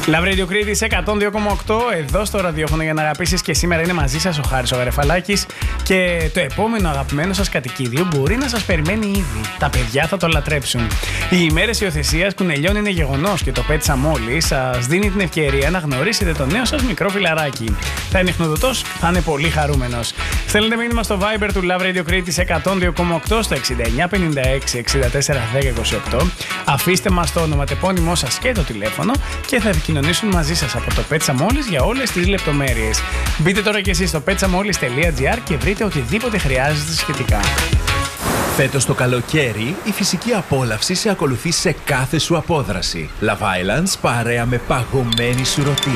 Love Radio Crete 102,8 εδώ στο ραδιόφωνο για να αγαπήσεις, και σήμερα είναι μαζί σας ο Χάρης ο Γαρεφαλάκης και το επόμενο αγαπημένο σας κατοικίδιο μπορεί να σας περιμένει ήδη. Τα παιδιά θα το λατρέψουν. Οι ημέρες υιοθεσίας κουνελιών είναι γεγονός και το Πέτσα μόλις σας δίνει την ευκαιρία να γνωρίσετε το νέο σας μικρό φιλαράκι. Θα είναι χνουδωτός, θα είναι πολύ χαρούμενος. Στέλνετε μήνυμα στο Viber του Love Radio Crete 102,8 στο 6956 64 10 28. Αφήστε μας το ονοματεπώνυμό σας και το τηλέφωνο και θα επικοινωνήσουν μαζί σας από το Πέτσα μόλις για όλες τις λεπτομέρειες. Μπείτε τώρα και εσείς στο petsamollis.gr και βρείτε οτιδήποτε χρειάζεστε σχετικά. Φέτος το καλοκαίρι, η φυσική απόλαυση σε ακολουθεί σε κάθε σου απόδραση. Love Islands παρέα με παγωμένη σουρωτή.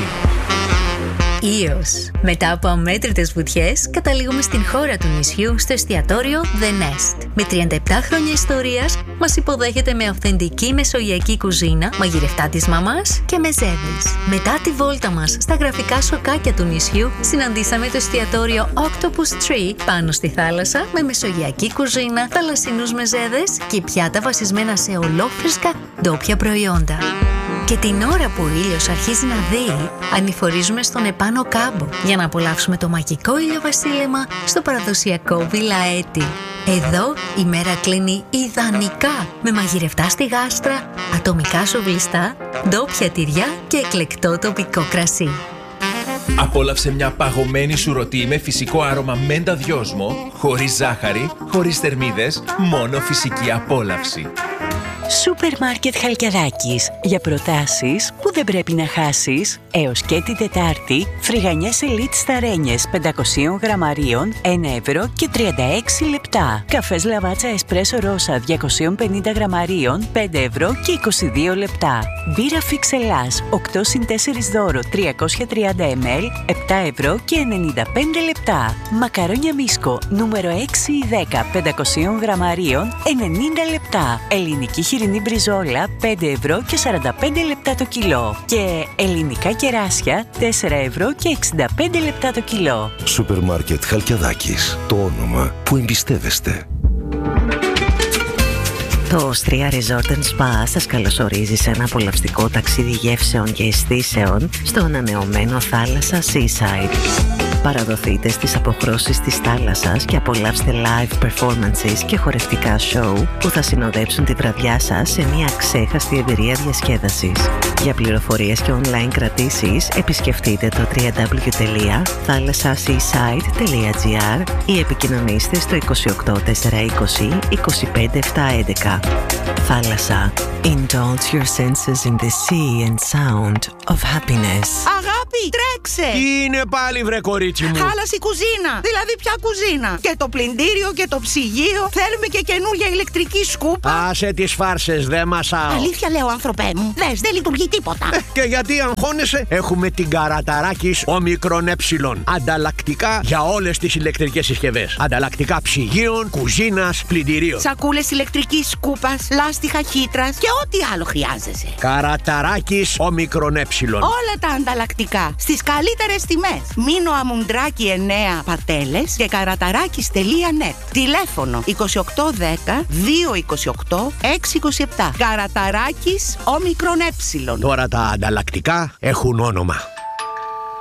Ήος. Μετά από αμέτρητες βουτιές, καταλήγουμε στην χώρα του νησιού στο εστιατόριο The Nest. Με 37 χρόνια ιστορίας, μας υποδέχεται με αυθεντική μεσογειακή κουζίνα, μαγειρευτά της μαμάς και μεζέδες. Μετά τη βόλτα μας στα γραφικά σοκάκια του νησιού, συναντήσαμε το εστιατόριο Octopus Tree πάνω στη θάλασσα με μεσογειακή κουζίνα, θαλασσινούς μεζέδες και πιάτα βασισμένα σε ολόφρυσκα ντόπια προϊόντα. Και την ώρα που ο ήλιος αρχίζει να δείει, ανηφορίζουμε στον επάνω κάμπο για να απολαύσουμε το μαγικό ηλιοβασίλεμα στο παραδοσιακό Βιλαέτη. Εδώ η μέρα κλείνει ιδανικά με μαγειρευτά στη γάστρα, ατομικά σουβλιστά, ντόπια τυριά και εκλεκτό τοπικό κρασί. Απόλαυσε μια παγωμένη σουρωτή με φυσικό άρωμα μέντα δυόσμο, χωρίς ζάχαρη, χωρίς θερμίδες, μόνο φυσική απόλαυση. Σούπερ Μάρκετ Χαλκιαδάκης. Για προτάσεις που δεν πρέπει να χάσεις, έως και την Τετάρτη, φρυγανιές Elite Σταρένιες 500 γραμμαρίων, 1 ευρώ και 36 λεπτά. Καφές Λαβάτσα Εσπρέσο Ρώσα 250 γραμμαρίων, 5 ευρώ και 22 λεπτά. Μπύρα Φίξ Ελλάς 8 συν 4 δώρο 330 ml, 7 ευρώ και 95 λεπτά. Μακαρόνια Μίσκο νούμερο 6 ή 10 500 γραμμαρίων, 90 λεπτά. Ελληνική χοιρινή μπριζόλα 5 ευρώ και 45 λεπτά το κιλό. Και ελληνικά κεράσια 4 ευρώ και 65 λεπτά το κιλό. Σούπερ Μάρκετ Χαλκιαδάκης. Το όνομα που εμπιστεύεστε. Το Austria Resort Spa σας καλωσορίζει σε ένα απολαυστικό ταξίδι γεύσεων και αισθήσεων στο ανανεωμένο θάλασσα Seaside. Παραδοθείτε στις αποχρώσεις της θάλασσας και απολαύστε live performances και χορευτικά show που θα συνοδέψουν τη βραδιά σας σε μια αξέχαστη εμπειρία διασκέδασης. Για πληροφορίες και online κρατήσεις επισκεφτείτε το www.thalassaseaside.gr ή επικοινωνήστε στο 28 420 25 711. Θάλασσα. Indulge your senses in the sea and sound of happiness. Αγάπη, τρέξε! Τι είναι πάλι, βρε κορίτσι μου? Χάλασε η κουζίνα. Δηλαδή ποια κουζίνα? Και το πλυντήριο και το ψυγείο. Θέλουμε και καινούργια ηλεκτρική σκούπα. Άσε τις φάρσες, δε μασάω. Αλήθεια λέω, άνθρωπέ μου. Δες, δεν λειτουργεί τίποτα. Και γιατί αγχώνεσαι? Έχουμε την Καραταράκης Όμικρον Ε. Ανταλλακτικά για όλες τις ηλεκτρικές συσκευές. Ανταλλακτικά ψυγείων, κουζίνας, πλυντηρίων. Σακούλες ηλεκτρικής σκούπας, λάστιχα χύτρας και ό,τι άλλο χρειάζεσαι. Καραταράκης Όμικρον Ε. Όλα τα ανταλλακτικά στις καλύτερες τιμές. Μήνο Αμουντράκη 9 Πατέλες και καραταράκης.net. Τηλέφωνο 2810 228 627. Καραταράκης Όμικρον Ε. Τώρα τα ανταλλακτικά έχουν όνομα.